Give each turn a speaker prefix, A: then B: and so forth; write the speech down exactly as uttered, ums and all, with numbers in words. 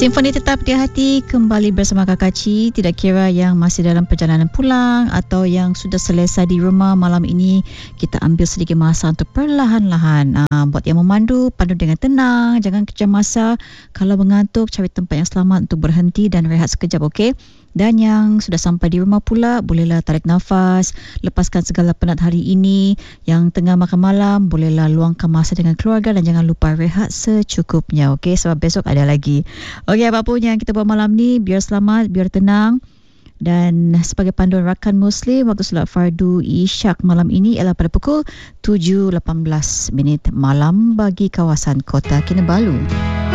A: Simfoni Tetap di Hati kembali bersama Kakak Ci. Tidak kira yang masih dalam perjalanan pulang atau yang sudah selesai di rumah, malam ini kita ambil sedikit masa untuk perlahan-lahan. Uh, buat yang memandu, pandu dengan tenang, jangan kejar masa. Kalau mengantuk, cari tempat yang selamat untuk berhenti dan rehat sekejap, okey? Dan yang sudah sampai di rumah pula, bolehlah tarik nafas, lepaskan segala penat hari ini. Yang tengah makan malam, bolehlah luangkan masa dengan keluarga dan jangan lupa rehat secukupnya, okey? Sebab besok ada lagi. Okey, apapun yang kita buat malam ni, biar selamat, biar tenang. Dan sebagai panduan rakan Muslim, waktu solat fardu Isyak malam ini ialah pada pukul tujuh lapan belas minit malam bagi kawasan Kota Kinabalu.